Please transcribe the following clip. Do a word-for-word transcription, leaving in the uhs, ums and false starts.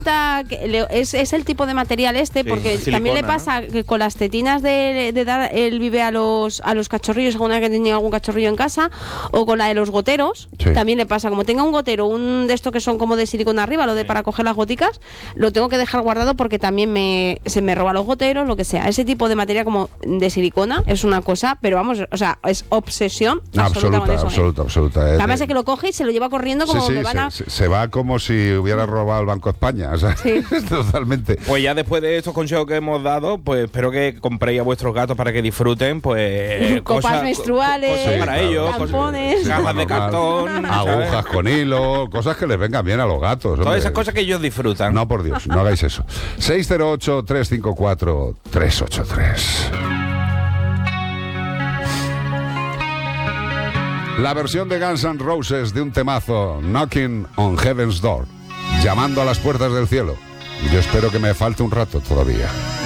Es, es el tipo de material este, sí, porque silicona, también le pasa, ¿no?, que con las tetinas de, de dar el bibe a los a los cachorrillos, alguna vez que tenía algún cachorrillo en casa, o con la de los goteros, sí, también le pasa, como tenga un gotero, un de estos que son como de silicona arriba, lo de para coger las goticas, lo tengo que dejar guardado porque también me se me roba los goteros, lo que sea. Ese tipo de material como de silicona es una cosa, pero vamos, o sea, es obsesión no, absoluta, con eso, absoluta, ¿eh? absoluta. Además es, es que lo coge y se lo lleva corriendo como sí, sí, me van a... se, se va como si hubiera robado el Banco de España. O sea, sí. Totalmente. Pues ya después de estos consejos que hemos dado, pues espero que compréis a vuestros gatos para que disfruten, pues copas cosas, menstruales, cosas para sí, ellos, tampones, cosas, gafas de cartón, agujas ¿sabes? con hilo, cosas que les vengan bien a los gatos. Todas hombre. esas cosas que ellos disfrutan. No, por Dios, no hagáis eso. seis cero ocho, tres cinco cuatro, tres ocho tres. La versión de Guns N' Roses de un temazo, Knocking on Heaven's Door, llamando a las puertas del cielo. Yo espero que me falte un rato todavía.